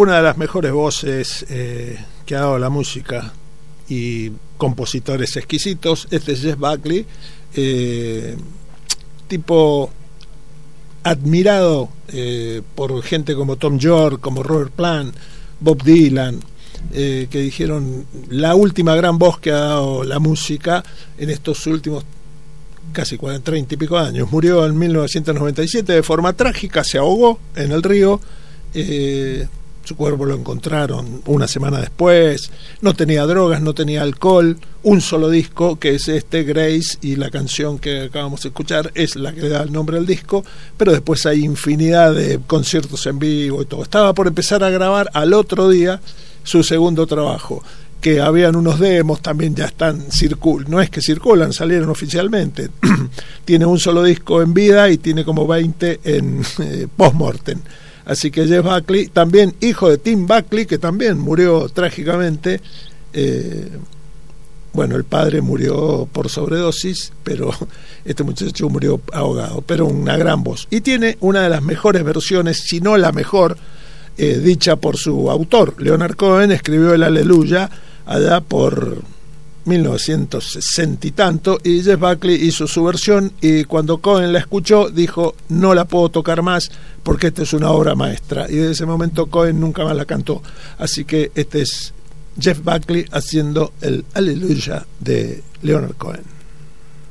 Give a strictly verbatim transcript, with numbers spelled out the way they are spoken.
una de las mejores voces eh, que ha dado la música y compositores exquisitos. Este es Jeff Buckley, eh, tipo admirado eh, por gente como Tom York, como Robert Plant, Bob Dylan, eh, que dijeron la última gran voz que ha dado la música en estos últimos casi cuarenta, treinta y pico años. Murió en mil novecientos noventa y siete de forma trágica, se ahogó en el río. eh, Su cuerpo lo encontraron una semana después. No tenía drogas, no tenía alcohol. Un solo disco, que es este, Grace, y la canción que acabamos de escuchar es la que le da el nombre al disco. Pero después hay infinidad de conciertos en vivo y todo. Estaba por empezar a grabar al otro día su segundo trabajo, que habían unos demos, también ya están circul no es que circulan, salieron oficialmente. Tiene un solo disco en vida y tiene como veinte en eh, post-mortem. Así que Jeff Buckley, también hijo de Tim Buckley, que también murió trágicamente. Eh, bueno, el padre murió por sobredosis, pero este muchacho murió ahogado, pero una gran voz. Y tiene una de las mejores versiones, si no la mejor, eh, dicha por su autor. Leonard Cohen escribió el Aleluya allá por mil novecientos sesenta y tanto, y Jeff Buckley hizo su versión, y cuando Cohen la escuchó dijo: no la puedo tocar más porque esta es una obra maestra, y desde ese momento Cohen nunca más la cantó. Así que este es Jeff Buckley haciendo el Aleluya de Leonard Cohen.